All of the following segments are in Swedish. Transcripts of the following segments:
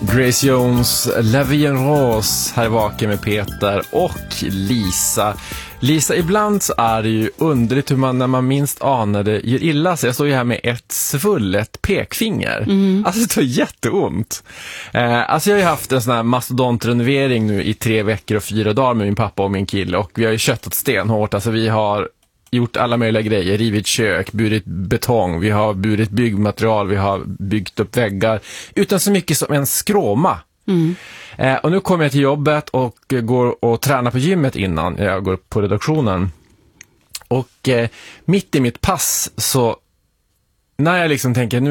Grace Jones, La Vie en Rose, här vaken med Peter och Lisa. Lisa, ibland så är det ju underligt hur man när man minst anar det gör illa. Så jag står ju här med ett svullet pekfinger. Alltså det tar jätteont. Alltså jag har ju haft en sån här mastodontrenovering nu i 3 veckor och 4 dagar med min pappa och min kille. Och vi har ju köttat stenhårt. Alltså vi har gjort alla möjliga grejer, rivit kök, burit betong, vi har burit byggmaterial, vi har byggt upp väggar utan så mycket som en skråma. Och nu kommer jag till jobbet och går och tränar på gymmet innan jag går på redaktionen. Och mitt i mitt pass så när jag liksom tänker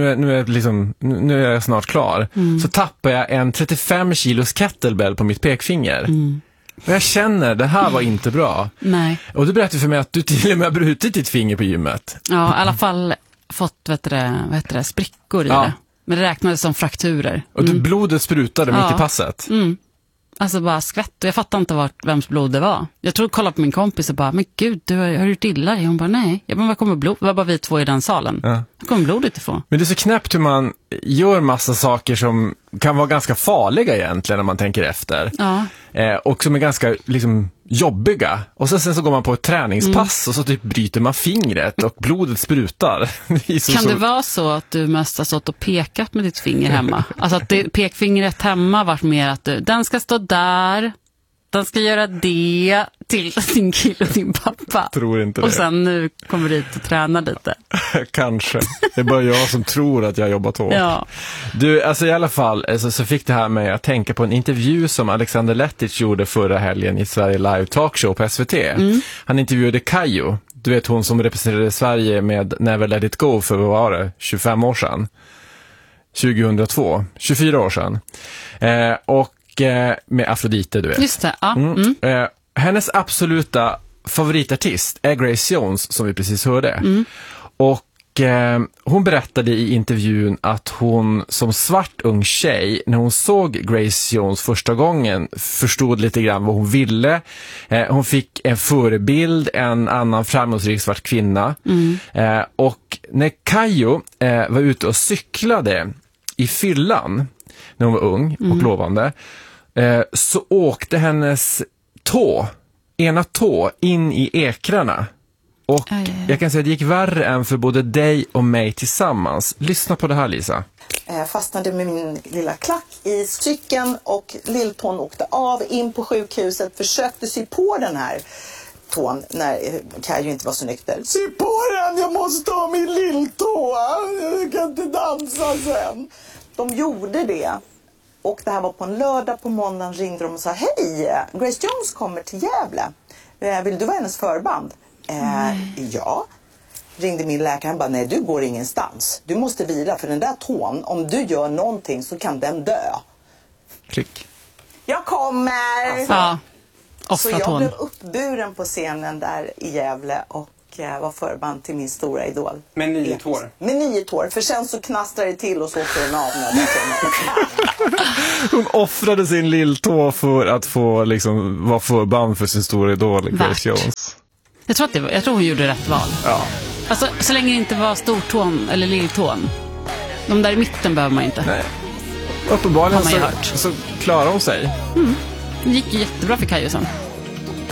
nu är jag snart klar så tappar jag en 35 kilos kettlebell på mitt pekfinger. Och jag känner, det här var inte bra. Nej. Och du berättade för mig att du till och med har brutit ditt finger på gymmet. Ja, i alla fall fått sprickor i det. Men det räknades som frakturer. Och blodet sprutade mitt i passet. Alltså bara skvätt. Och jag fattar inte vems blod det var. Jag tror kolla på min kompis och bara, men gud, du har gjort illa dig. Hon bara, nej. Jag bara, var kommer blod? Det var bara vi 2 i den salen. Var kommer blodet ifrån? Men det är så knäppt hur man gör massa saker som kan vara ganska farliga egentligen när man tänker efter. Ja. Och som är ganska liksom jobbiga. Och sen så går man på ett träningspass och så typ bryter man fingret och blodet sprutar. Kan det vara så att du mest har stått och pekat med ditt finger hemma? Alltså att pekfingret hemma varit mer att den ska stå där, den ska göra det till din kille och din pappa. Tror inte det. Och sen nu kommer du dit och tränar lite. Kanske. Det är bara jag som tror att jag har jobbat hårt. Ja. Du, alltså i alla fall så fick det här med att tänka på en intervju som Alexander Lettich gjorde förra helgen i Sverige Live Talkshow på SVT. Han intervjuade Kayo. Du vet hon som representerade Sverige med Never Let It Go för vad var det? 25 år sedan. 2002. 24 år sedan. Och med Afrodite, du vet. Just det, ja. Hennes absoluta favoritartist är Grace Jones, som vi precis hörde. Och hon berättade i intervjun att hon som svart ung tjej, när hon såg Grace Jones första gången, förstod lite grann vad hon ville. Hon fick en förebild, en annan framgångsrik svart kvinna. Och när Kayo var ute och cyklade i fyllan när hon var ung och lovande, så åkte hennes ena tå in i ekrarna. Och jag kan säga att det gick värre än för både dig och mig tillsammans. Lyssna på det här, Lisa. Jag fastnade med min lilla klack i cykeln och lilltån åkte av in på sjukhuset. Försökte sy på den här tån när Kajo inte var så nykter. Sy på den, jag måste ha min lilltå. Jag kan inte dansa sen. De gjorde det. Och det här var på en lördag. På måndagen ringde de och sa: hej, Grace Jones kommer till Gävle. Vill du vara hennes förband? Ja. Ringde min läkare, han bara: nej, du går ingenstans. Du måste vila, för den där tån, om du gör någonting så kan den dö. Klick. Jag kommer! Ja. Så jag blev uppburen på scenen där i Gävle och var förband till min stora idol. Med 9 tår? Med 9 tår, för sen så knastrade det till och så åkte den av. Hon offrade sin lilltå för att få liksom vara förband för sin stora idol, Grace Jones. Jag tror hon gjorde rätt val. Ja. Alltså, så länge det inte var stortån eller lilltån. De där i mitten behöver man inte. Nej. Uppenbarligen så klarar hon sig. Det gick ju jättebra för Kajo sen.